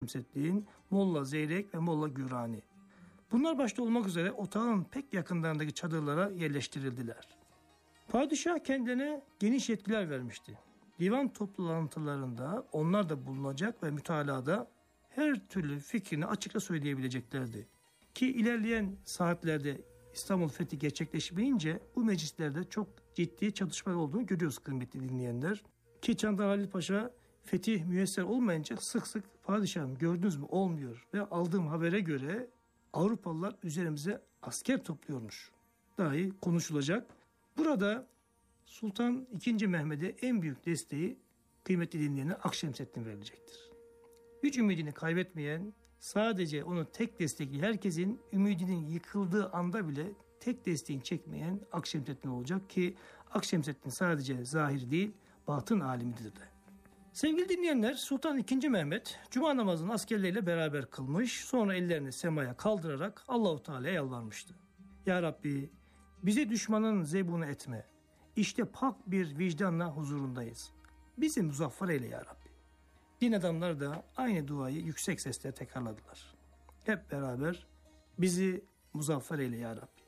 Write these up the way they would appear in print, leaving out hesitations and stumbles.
Şemseddin, Molla Zeyrek ve Molla Gürani. Bunlar başta olmak üzere otağın pek yakınlarındaki çadırlara yerleştirildiler. Padişah kendilerine geniş yetkiler vermişti. Divan toplantılarında onlar da bulunacak ve mütalada her türlü fikrini açıkça söyleyebileceklerdi. Ki ilerleyen saatlerde İstanbul fethi gerçekleşmeyince bu meclislerde çok ciddi çatışmalar olduğunu görüyoruz kıymetli dinleyenler. Ki Çandar Halil Paşa fetih müyesser olmayınca sık sık padişahım gördünüz mü olmuyor ve aldığım habere göre Avrupalılar üzerimize asker topluyormuş dahi konuşulacak. Burada Sultan II. Mehmet'e en büyük desteği kıymetli dinleyenler Akşemseddin verilecektir. Hiç ümidini kaybetmeyen, sadece onu tek destekli, herkesin ümidinin yıkıldığı anda bile tek desteğini çekmeyen Akşemseddin olacak ki Akşemseddin sadece zahir değil, batın alimidir de. Sevgili dinleyenler, Sultan II. Mehmet cuma namazını askerleriyle beraber kılmış, sonra ellerini semaya kaldırarak Allahu Teala'ya yalvarmıştı. Ya Rabbi, bizi düşmanın zebunu etme. İşte pak bir vicdanla huzurundayız. Bizi muzaffer eyle ya Rabbi. Din adamları da aynı duayı yüksek sesle tekrarladılar. Hep beraber bizi muzaffer eyle ya Rabbi.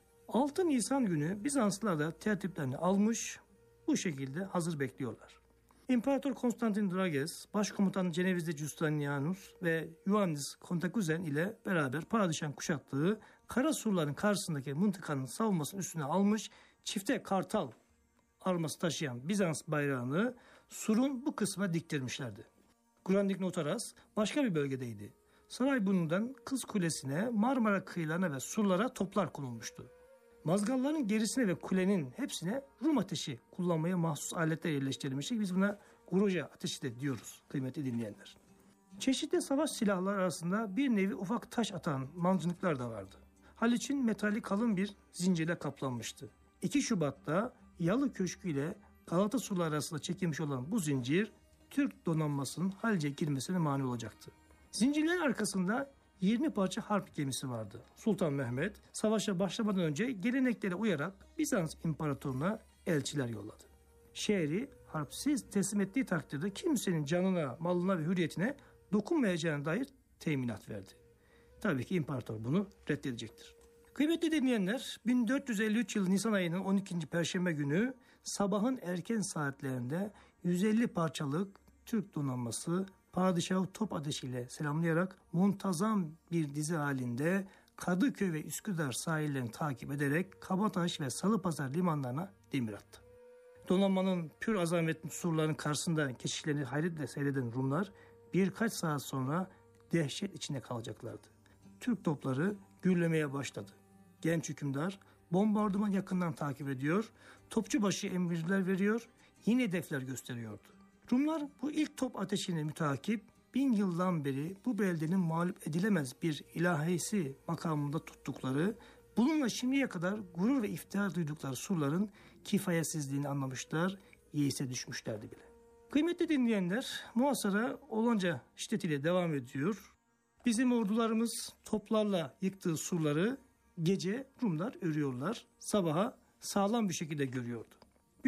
6 Nisan günü Bizanslılar da tertiplerini almış, bu şekilde hazır bekliyorlar. İmparator Konstantin Drages, Başkomutan Cenevizli Justinianus ve Ioannis Kantakuzen ile beraber padişahın kuşattığı kara surların karşısındaki mıntıkanın savunmasının üstüne almış, çifte kartal arması taşıyan Bizans bayrağını surun bu kısmına diktirmişlerdi. Grundig Notaras başka bir bölgedeydi. Sarayburnu'ndan Kız Kulesi'ne, Marmara kıyılarına ve surlara toplar konulmuştu. Mazgalların gerisine ve kulenin hepsine Rum ateşi kullanmaya mahsus aletler yerleştirilmişti. Biz buna Guruja ateşi de diyoruz kıymetli dinleyenler. Çeşitli savaş silahları arasında bir nevi ufak taş atan mancınıklar da vardı. Haliç'in metali kalın bir zincirle kaplanmıştı. 2 Şubat'ta Yalı Köşkü ile Galata surları arasında çekilmiş olan bu zincir Türk donanmasının Haliç'e girmesine mani olacaktı. Zincirlerin arkasında 20 parça harp gemisi vardı. Sultan Mehmet savaşa başlamadan önce geleneklere uyarak Bizans İmparatorluğu'na elçiler yolladı. Şehri harpsiz teslim ettiği takdirde kimsenin canına, malına ve hürriyetine dokunmayacağına dair teminat verdi. Tabii ki imparator bunu reddedecektir. Kıymetli dinleyenler, 1453 yılı Nisan ayının 12. Perşembe günü sabahın erken saatlerinde 150 parçalık Türk donanması padişahı top ateşiyle selamlayarak muntazam bir dizi halinde Kadıköy ve Üsküdar sahillerini takip ederek Kabataş ve Salıpazarı limanlarına demir attı. Donanmanın pür azametli surların karşısında keşişlerini hayretle seyreden Rumlar birkaç saat sonra dehşet içinde kalacaklardı. Türk topları gürlemeye başladı. Genç hükümdar bombardıman yakından takip ediyor, topçubaşı emirler veriyor, yeni hedefler gösteriyordu. Rumlar bu ilk top ateşini mütakip 1000 yıldan beri bu beldenin mağlup edilemez bir ilahisi makamında tuttukları, bununla şimdiye kadar gurur ve iftihar duydukları surların kifayetsizliğini anlamışlar, yeise düşmüşlerdi bile. Kıymetli dinleyenler, muhasara olanca şiddetiyle devam ediyor. Bizim ordularımız toplarla yıktığı surları gece Rumlar örüyorlar, sabaha sağlam bir şekilde görüyordu.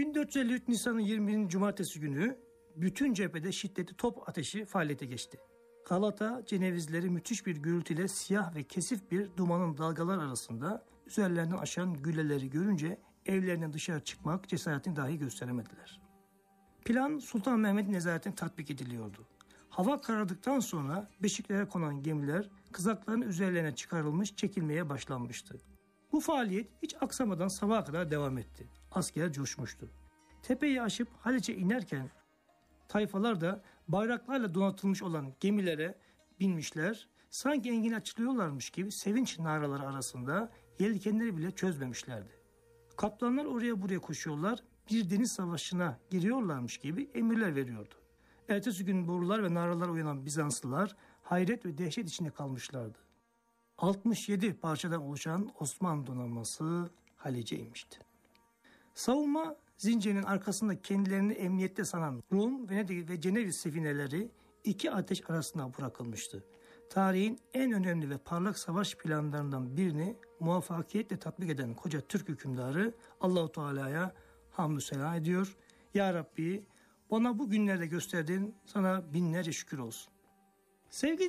1453 Nisan'ın 20. Cumartesi günü bütün cephede şiddetli top ateşi faaliyete geçti. Galata Cenevizleri müthiş bir gürültüyle siyah ve kesif bir dumanın dalgalar arasında üzerlerinden aşan gülleleri görünce evlerinden dışarı çıkmak cesaretini dahi gösteremediler. Plan Sultan Mehmet'in nezaretine tatbik ediliyordu. Hava karardıktan sonra beşiklere konan gemiler kızakların üzerlerine çıkarılmış, çekilmeye başlanmıştı. Bu faaliyet hiç aksamadan sabaha kadar devam etti. Asker coşmuştu. Tepeyi aşıp Haliç'e inerken tayfalar da bayraklarla donatılmış olan gemilere binmişler. Sanki engin açılıyorlarmış gibi sevinç naraları arasında yelkenleri bile çözmemişlerdi. Kaplanlar oraya buraya koşuyorlar, bir deniz savaşına giriyorlarmış gibi emirler veriyordu. Ertesi gün borular ve naralar uyanan Bizanslılar hayret ve dehşet içinde kalmışlardı. 67 parçadan oluşan Osmanlı donanması Haliç'e inmişti. Savunma zincirinin arkasında kendilerini emniyette sanan Rum, Venedik ve Ceneviz sefineleri 2 ateş arasında bırakılmıştı. Tarihin en önemli ve parlak savaş planlarından birini muvaffakiyetle tatbik eden koca Türk hükümdarı Allahu Teala'ya hamdü sena ediyor. Ya Rabbi, bana bu günlerde gösterdiğin sana binlerce şükür olsun. Sevgili